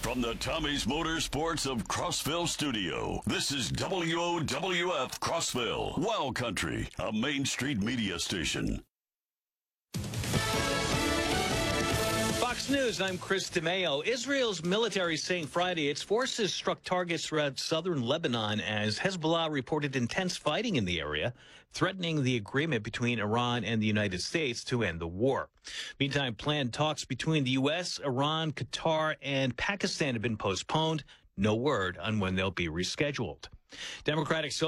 From the Tommy's Motorsports of Crossville studio, this is WOWF Crossville, Wild Country, a Main Street media station. Fox News, I'm Chris DeMeo. Israel's military saying Friday its forces struck targets throughout southern Lebanon as Hezbollah reported intense fighting in the area, threatening the agreement between Iran and the United States to end the war. Meantime, planned talks between the U.S., Iran, Qatar, and Pakistan have been postponed. No word on when they'll be rescheduled. Democratic